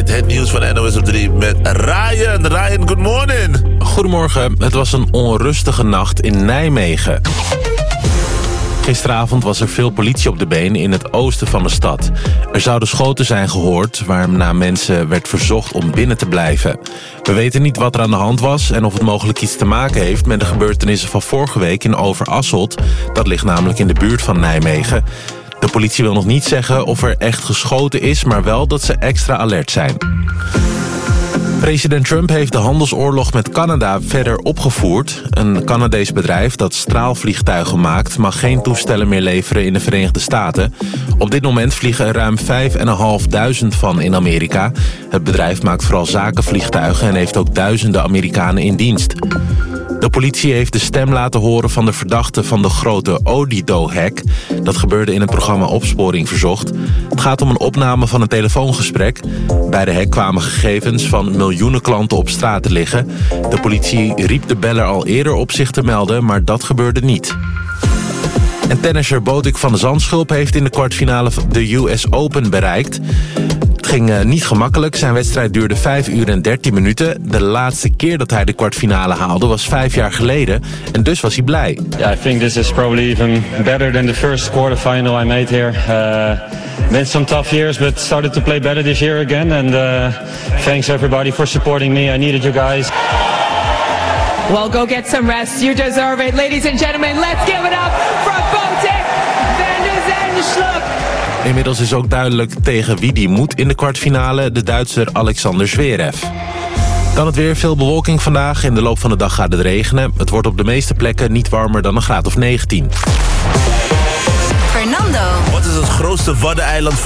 Night. Het nieuws van NOS op 3 met Ryan. Ryan, good morning. Goedemorgen. Het was een onrustige nacht in Nijmegen. Gisteravond was er veel politie op de been in het oosten van de stad. Er zouden schoten zijn gehoord, waarna mensen werd verzocht om binnen te blijven. We weten niet wat er aan de hand was en of het mogelijk iets te maken heeft met de gebeurtenissen van vorige week in Overasselt. Dat ligt namelijk in de buurt van Nijmegen. De politie wil nog niet zeggen of er echt geschoten is, maar wel dat ze extra alert zijn. President Trump heeft de handelsoorlog met Canada verder opgevoerd. Een Canadees bedrijf dat straalvliegtuigen maakt mag geen toestellen meer leveren in de Verenigde Staten. Op dit moment vliegen er ruim 5.500 van in Amerika. Het bedrijf maakt vooral zakenvliegtuigen en heeft ook duizenden Amerikanen in dienst. De politie heeft de stem laten horen van de verdachte van de grote Odido-hack. Dat gebeurde in het programma Opsporing Verzocht. Het gaat om een opname van een telefoongesprek. Bij de hack kwamen gegevens van miljoenen klanten op straat te liggen. De politie riep de beller al eerder op zich te melden, maar dat gebeurde niet. En tennisser Botic van de Zandschulp heeft in de kwartfinale de US Open bereikt. Het ging niet gemakkelijk. Zijn wedstrijd duurde 5 uur en 13 minuten. De laatste keer dat hij de kwartfinale haalde was 5 jaar geleden. En dus was hij blij. Yeah, I think this is probably even better than the first quarterfinal I made here. Been some tough years, but started to play better this year again. And thanks everybody for supporting me. I needed you guys. Well, go get some rest. You deserve it. Ladies and gentlemen, let's give it up for Botic van de Zandschulp. Inmiddels is ook duidelijk tegen wie die moet in de kwartfinale, de Duitser Alexander Zverev. Dan het weer, veel bewolking vandaag. In de loop van de dag gaat het regenen. Het wordt op de meeste plekken niet warmer dan een graad of 19. Fernando. Wat is het grootste waddeneiland